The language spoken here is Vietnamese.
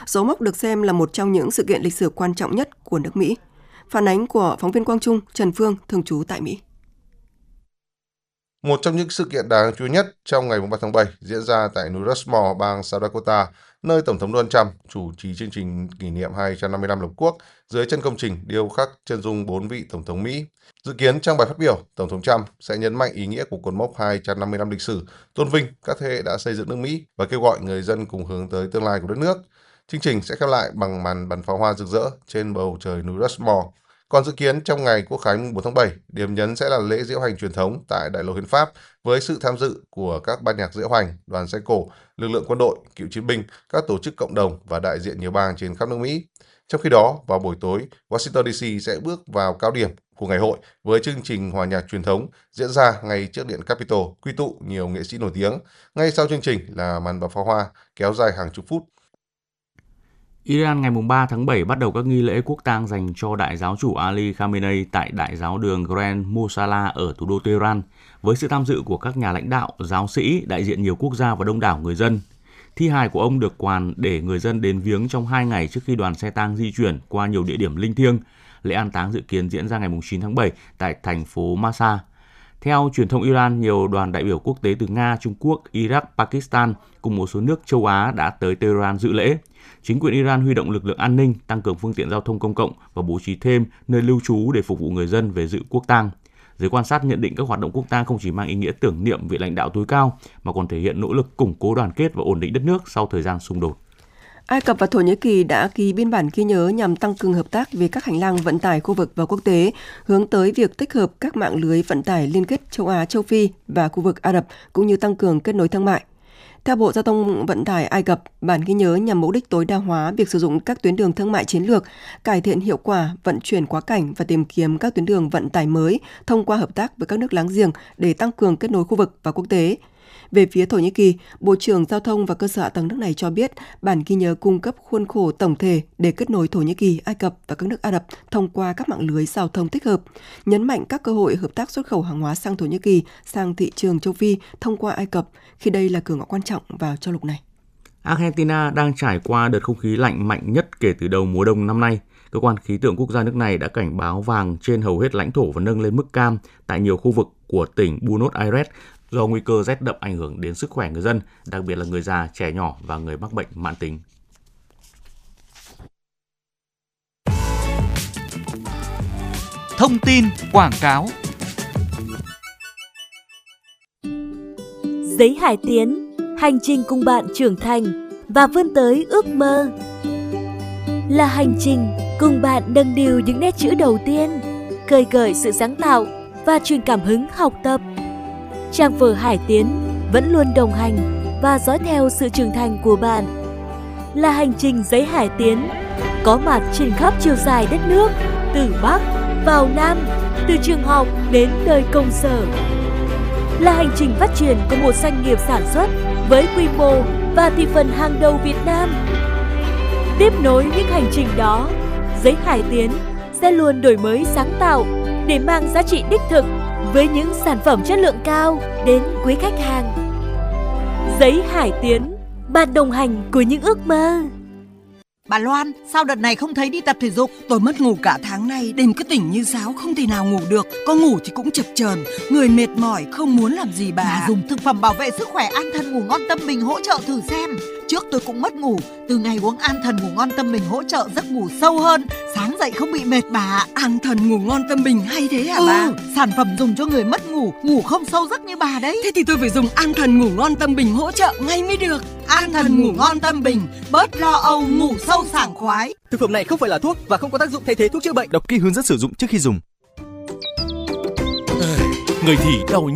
Dấu mốc được xem là một trong những sự kiện lịch sử quan trọng nhất của nước Mỹ. Phản ánh của phóng viên Quang Trung, Trần Phương, thường trú tại Mỹ. Một trong những sự kiện đáng chú ý nhất trong ngày 3 tháng 7 diễn ra tại núi Rushmore, bang South Dakota, nơi Tổng thống Donald Trump chủ trì chương trình kỷ niệm 250 năm Lập quốc dưới chân công trình điêu khắc chân dung 4 vị Tổng thống Mỹ. Dự kiến trong bài phát biểu, Tổng thống Trump sẽ nhấn mạnh ý nghĩa của cột mốc 250 năm lịch sử, tôn vinh các thế hệ đã xây dựng nước Mỹ và kêu gọi người dân cùng hướng tới tương lai của đất nước. Chương trình sẽ khép lại bằng màn bắn pháo hoa rực rỡ trên bầu trời núi Rushmore. Còn dự kiến trong ngày Quốc khánh 4 tháng 7, điểm nhấn sẽ là lễ diễu hành truyền thống tại Đại lộ Hiến pháp với sự tham dự của các ban nhạc diễu hành, đoàn xe cổ, lực lượng quân đội, cựu chiến binh, các tổ chức cộng đồng và đại diện nhiều bang trên khắp nước Mỹ. Trong khi đó, vào buổi tối, Washington DC sẽ bước vào cao điểm của ngày hội với chương trình hòa nhạc truyền thống diễn ra ngay trước điện Capitol, quy tụ nhiều nghệ sĩ nổi tiếng. Ngay sau chương trình là màn bắn pháo hoa kéo dài hàng chục phút. Iran ngày 3 tháng 7 bắt đầu các nghi lễ quốc tang dành cho đại giáo chủ Ali Khamenei tại Đại giáo đường Grand Mosala ở thủ đô Tehran, với sự tham dự của các nhà lãnh đạo, giáo sĩ, đại diện nhiều quốc gia và đông đảo người dân. Thi hài của ông được quàn để người dân đến viếng trong 2 ngày trước khi đoàn xe tang di chuyển qua nhiều địa điểm linh thiêng. Lễ an táng dự kiến diễn ra ngày 9 tháng 7 tại thành phố Masa. Theo truyền thông Iran, nhiều đoàn đại biểu quốc tế từ Nga, Trung Quốc, Iraq, Pakistan cùng một số nước châu Á đã tới Tehran dự lễ. Chính quyền Iran huy động lực lượng an ninh, tăng cường phương tiện giao thông công cộng và bố trí thêm nơi lưu trú để phục vụ người dân về dự quốc tang. Giới quan sát nhận định các hoạt động quốc tang không chỉ mang ý nghĩa tưởng niệm vị lãnh đạo tối cao mà còn thể hiện nỗ lực củng cố đoàn kết và ổn định đất nước sau thời gian xung đột. Ai Cập và Thổ Nhĩ Kỳ đã ký biên bản ghi nhớ nhằm tăng cường hợp tác về các hành lang vận tải khu vực và quốc tế, hướng tới việc tích hợp các mạng lưới vận tải liên kết châu Á, châu Phi và khu vực Ả Rập, cũng như tăng cường kết nối thương mại. Theo Bộ Giao thông Vận tải Ai Cập, bản ghi nhớ nhằm mục đích tối đa hóa việc sử dụng các tuyến đường thương mại chiến lược, cải thiện hiệu quả vận chuyển quá cảnh và tìm kiếm các tuyến đường vận tải mới thông qua hợp tác với các nước láng giềng để tăng cường kết nối khu vực và quốc tế. Về phía Thổ Nhĩ Kỳ, Bộ trưởng Giao thông và Cơ sở hạ tầng nước này cho biết bản ghi nhớ cung cấp khuôn khổ tổng thể để kết nối Thổ Nhĩ Kỳ, Ai Cập và các nước Ả Rập thông qua các mạng lưới giao thông tích hợp, nhấn mạnh các cơ hội hợp tác xuất khẩu hàng hóa sang Thổ Nhĩ Kỳ, sang thị trường châu Phi thông qua Ai Cập, khi đây là cửa ngõ quan trọng vào châu lục này. Argentina đang trải qua đợt không khí lạnh mạnh nhất kể từ đầu mùa đông năm nay. Cơ quan khí tượng quốc gia nước này đã cảnh báo vàng trên hầu hết lãnh thổ và nâng lên mức cam tại nhiều khu vực của tỉnh Buenos Aires do nguy cơ rét đậm ảnh hưởng đến sức khỏe người dân, đặc biệt là người già, trẻ nhỏ và người mắc bệnh mãn tính. Thông tin quảng cáo. Giấy Hải Tiến, hành trình cùng bạn trưởng thành và vươn tới ước mơ. Là hành trình cùng bạn nâng niu những nét chữ đầu tiên, khơi gợi sự sáng tạo và truyền cảm hứng học tập. Trang phở Hải Tiến vẫn luôn đồng hành và dõi theo sự trưởng thành của bạn. Là hành trình Giấy Hải Tiến, có mặt trên khắp chiều dài đất nước, từ Bắc vào Nam, từ trường học đến nơi công sở. Là hành trình phát triển của một doanh nghiệp sản xuất với quy mô và thị phần hàng đầu Việt Nam. Tiếp nối những hành trình đó, Giấy Hải Tiến sẽ luôn đổi mới sáng tạo để mang giá trị đích thực với những sản phẩm chất lượng cao đến quý khách hàng. Giấy Hải Tiến, bạn đồng hành của những ước mơ. Bà Loan, sao đợt này không thấy đi tập thể dục? Tôi mất ngủ cả tháng nay, đêm cứ tỉnh như sáo, không thể nào ngủ được. Có ngủ thì cũng chập chờn, người mệt mỏi, không muốn làm gì bà. Dùng thực phẩm bảo vệ sức khỏe An Thần Ngủ Ngon Tâm Bình hỗ trợ thử xem. Trước tôi cũng mất ngủ, từ ngày uống An Thần Ngủ Ngon Tâm Bình hỗ trợ giấc ngủ sâu hơn, sáng dậy không bị mệt bà. An Thần Ngủ Ngon Tâm Bình hay thế hả bà? Sản phẩm dùng cho người mất ngủ, ngủ không sâu giấc như bà đấy. Thế thì tôi phải dùng An Thần Ngủ Ngon Tâm Bình hỗ trợ ngay mới được. An Thần Ngủ Ngon Tâm Bình, bớt lo âu, ngủ sâu sảng khoái. Thực phẩm này không phải là thuốc và không có tác dụng thay thế thuốc chữa bệnh. Đọc kỹ hướng dẫn sử dụng trước khi dùng. Người thì đau